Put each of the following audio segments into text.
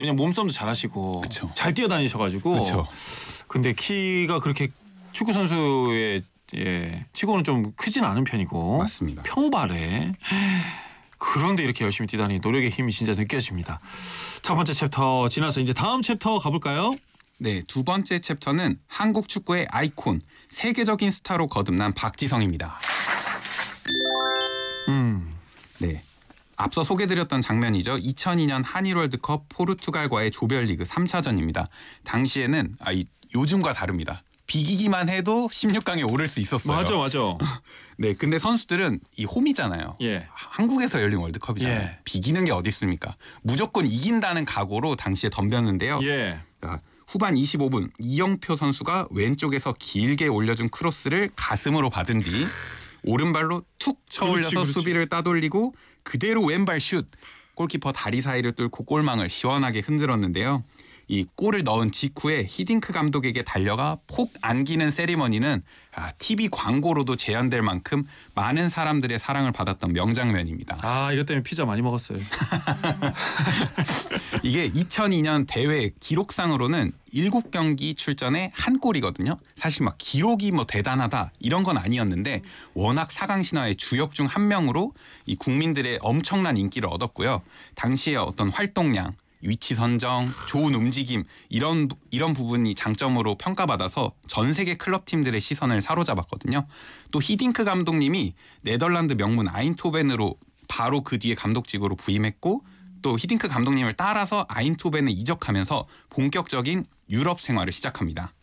왜냐면 몸싸움도 잘하시고 그쵸. 잘 뛰어다니셔가지고. 그렇죠. 근데 키가 그렇게 축구 선수의 치고는 좀 크진 않은 편이고. 맞습니다. 평발에. 그런데 이렇게 열심히 뛰다니 노력의 힘이 진짜 느껴집니다. 첫 번째 챕터 지나서 이제 다음 챕터 가볼까요? 네, 두 번째 챕터는 한국 축구의 아이콘, 세계적인 스타로 거듭난 박지성입니다. 네, 앞서 소개드렸던 장면이죠. 2002년 한일 월드컵 포르투갈과의 조별리그 3차전입니다. 당시에는 요즘과 다릅니다. 비기기만 해도 16강에 오를 수 있었어요. 맞아. 네, 근데 선수들은 이 홈이잖아요. 예. 한국에서 열린 월드컵이잖아요. 예. 비기는 게 어디 있습니까? 무조건 이긴다는 각오로 당시에 덤볐는데요. 예. 후반 25분 이영표 선수가 왼쪽에서 길게 올려준 크로스를 가슴으로 받은 뒤 오른발로 툭 쳐올려서 그렇지. 수비를 따돌리고 그대로 왼발 슛. 골키퍼 다리 사이를 뚫고 골망을 시원하게 흔들었는데요. 이 골을 넣은 직후에 히딩크 감독에게 달려가 폭 안기는 세리머니는 TV 광고로도 재현될 만큼 많은 사람들의 사랑을 받았던 명장면입니다. 이것 때문에 피자 많이 먹었어요. 이게 2002년 대회 기록상으로는 7경기 출전에 한 골이거든요. 사실 막 기록이 뭐 대단하다 이런 건 아니었는데 워낙 4강 신화의 주역 중 한 명으로 이 국민들의 엄청난 인기를 얻었고요. 당시의 어떤 활동량, 위치 선정, 좋은 움직임 이런 부분이 장점으로 평가받아서 전 세계 클럽팀들의 시선을 사로잡았거든요. 또 히딩크 감독님이 네덜란드 명문 아인토벤으로 바로 그 뒤에 감독직으로 부임했고 또 히딩크 감독님을 따라서 아인토벤에 이적하면서 본격적인 유럽 생활을 시작합니다.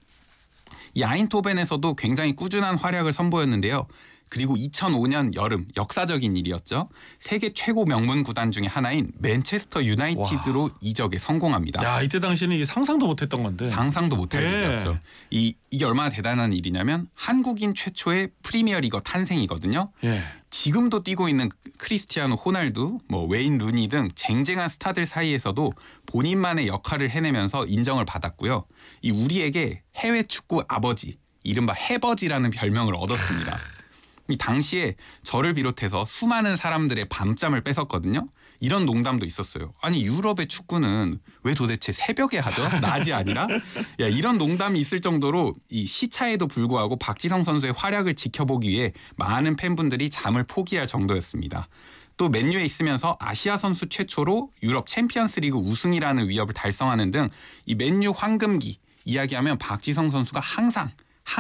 이 아인토벤에서도 굉장히 꾸준한 활약을 선보였는데요. 그리고 2005년 여름 역사적인 일이었죠. 세계 최고 명문 구단 중에 하나인 맨체스터 유나이티드로 이적에 성공합니다. 이때 당시에는 이게 상상도 못했던 건데. 상상도 못할 일이었죠. 이게 얼마나 대단한 일이냐면 한국인 최초의 프리미어리거 탄생이거든요. 예. 지금도 뛰고 있는 크리스티아노 호날두, 웨인 루니 등 쟁쟁한 스타들 사이에서도 본인만의 역할을 해내면서 인정을 받았고요. 이 우리에게 해외 축구 아버지, 이른바 해버지라는 별명을 얻었습니다. 이 당시에 저를 비롯해서 수많은 사람들의 밤잠을 뺏었거든요. 이런 농담도 있었어요. 아니 유럽의 축구는 왜 도대체 새벽에 하죠? 낮이 아니라? 이런 농담이 있을 정도로 이 시차에도 불구하고 박지성 선수의 활약을 지켜보기 위해 많은 팬분들이 잠을 포기할 정도였습니다. 또 맨유에 있으면서 아시아 선수 최초로 유럽 챔피언스리그 우승이라는 위협을 달성하는 등 이 맨유 황금기 이야기하면 박지성 선수가 항상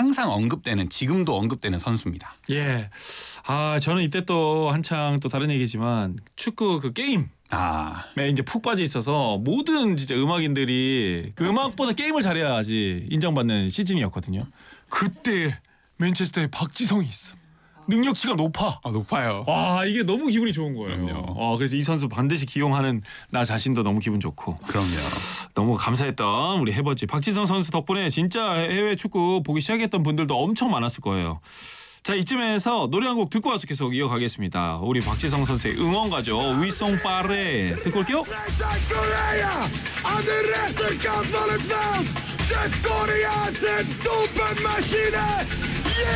언급되는, 지금도 언급되는 선수입니다. 예. 저는 이때 또 한창 또 다른 얘기지만 축구 그 게임 이제 푹 빠져 있어서 모든 진짜 음악인들이 음악보다 게임을 잘해야지 인정받는 시즌이었거든요. 그때 맨체스터에 박지성이 있어. 능력치가 높아요. 이게 너무 기분이 좋은 거예요. 그럼요. 그래서 이 선수 반드시 기용하는 나 자신도 너무 기분 좋고. 그럼요. 너무 감사했던 우리 해버지 박지성 선수 덕분에 진짜 해외 축구 보기 시작했던 분들도 엄청 많았을 거예요. 자, 이쯤에서 노래 한 곡 듣고 와서 계속 이어가겠습니다. 우리 박지성 선수의 응원가죠. 위송파레 듣고 올게요. De Doriaanse doelpuntmachine